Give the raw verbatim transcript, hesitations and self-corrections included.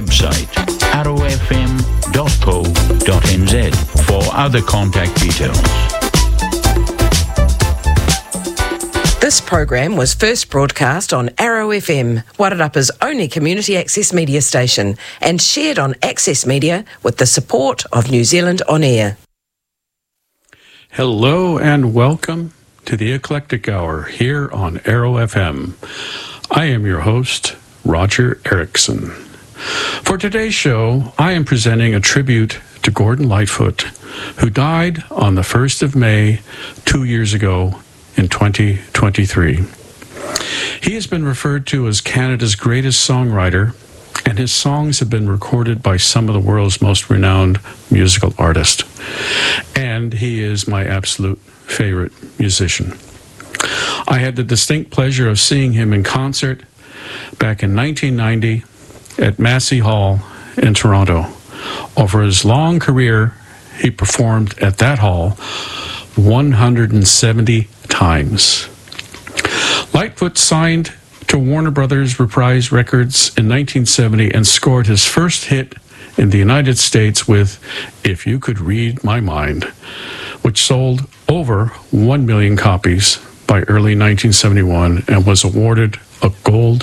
website arrow f m dot co dot n z for other contact details. This program was first broadcast on Arrow F M, Wairarapa's only community access media station, and shared on Access Media with the support of New Zealand On Air. Hello and welcome to the Eclectic Hour here on Arrow F M. I am your host, Roger Erickson. For today's show, I am presenting a tribute to Gordon Lightfoot, who died on the first of May two years ago in twenty twenty-three. He has been referred to as Canada's greatest songwriter, and his songs have been recorded by some of the world's most renowned musical artists. And he is my absolute favorite musician. I had the distinct pleasure of seeing him in concert back in nineteen ninety at Massey Hall in Toronto. Over his long career, he performed at that hall one hundred seventy times. Lightfoot signed to Warner Brothers Reprise Records in nineteen seventy and scored his first hit in the United States with If You Could Read My Mind, which sold over one million copies by early nineteen seventy-one and was awarded a gold